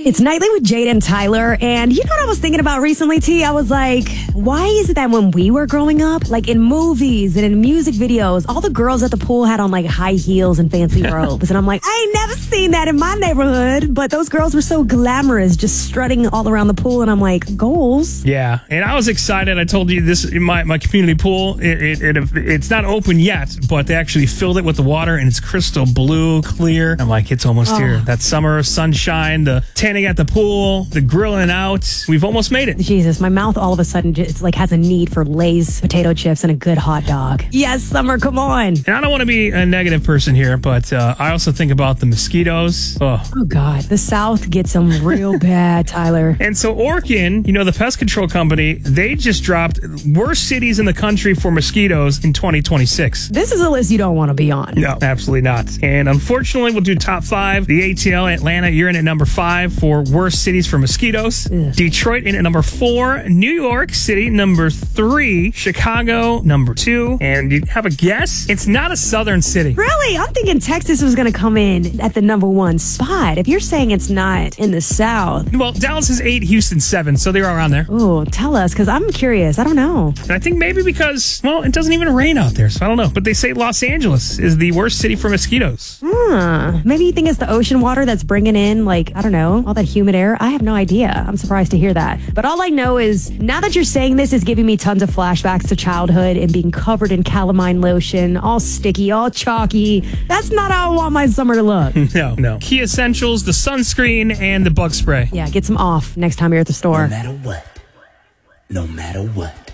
It's Nightly with Jade and Tyler, and you know what I was thinking about recently, T? I was like, why is it that when we were growing up, like in movies and in music videos, all the girls at the pool had on like high heels and fancy robes, and I'm like, I ain't never seen that in my neighborhood, but those girls were so glamorous, just strutting all around the pool, and I'm like, goals? Yeah, and I was excited. I told you this in my community pool. It's not open yet, but they actually filled it with the water, and it's crystal blue, clear. I'm like, it's almost here. That summer sunshine, the tanning at the pool, the grilling out. We've almost made it. Jesus, my mouth all of a sudden just like has a need for Lay's potato chips and a good hot dog. Yes, summer, come on. And I don't want to be a negative person here, but I also think about the mosquitoes. Oh, God. The South gets them real bad, Tyler. And so Orkin, the pest control company, they just dropped worst cities in the country for mosquitoes in 2026. This is a list you don't want to be on. No, absolutely not. And unfortunately, we'll do top 5. The ATL, Atlanta, you're in at number 5 for worst cities for mosquitoes. Ugh. Detroit in at number 4. New York City, number 3. Chicago, number 2. And you have a guess? It's not a southern city. Really? I'm thinking Texas was going to come in at the number 1 spot. If you're saying it's not in the South. Well, Dallas is 8, Houston 7, so they're around there. Ooh, tell us, because I'm curious. I don't know. And I think maybe because, well, it doesn't even rain out there, so I don't know. But they say Los Angeles is the worst city for mosquitoes. Maybe you think it's the ocean water that's bringing in, like, I don't know, all that humid air. I have no idea. I'm surprised to hear that. But all I know is, now that you're saying this, is giving me tons of flashbacks to childhood and being covered in calamine lotion, all sticky, all chalky. That's not how I want my summer to look. No. Key essentials, the sunscreen, and the bug spray. Yeah, get some off next time you're at the store. No matter what.